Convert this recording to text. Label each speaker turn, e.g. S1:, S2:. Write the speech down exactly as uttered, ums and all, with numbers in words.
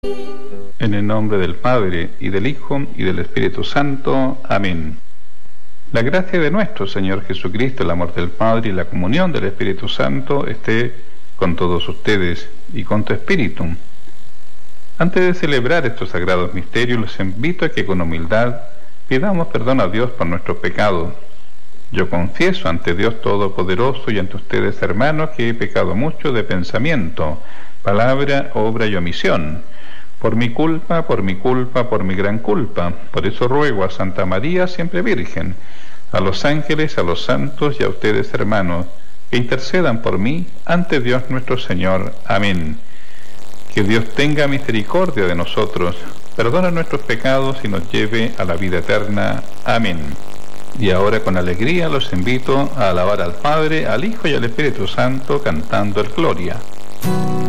S1: En el nombre del Padre, y del Hijo, y del Espíritu Santo. Amén. La gracia de nuestro Señor Jesucristo, el amor del Padre y la comunión del Espíritu Santo esté con todos ustedes y con tu espíritu. Antes de celebrar estos sagrados misterios, los invito a que con humildad pidamos perdón a Dios por nuestros pecados. Yo confieso ante Dios Todopoderoso y ante ustedes, hermanos, que he pecado mucho de pensamiento, palabra, obra y omisión. Por mi culpa, por mi culpa, por mi gran culpa. Por eso ruego a Santa María, siempre Virgen, a los ángeles, a los santos y a ustedes, hermanos, que intercedan por mí ante Dios nuestro Señor. Amén. Que Dios tenga misericordia de nosotros, perdona nuestros pecados y nos lleve a la vida eterna. Amén. Y ahora con alegría los invito a alabar al Padre, al Hijo y al Espíritu Santo cantando el Gloria.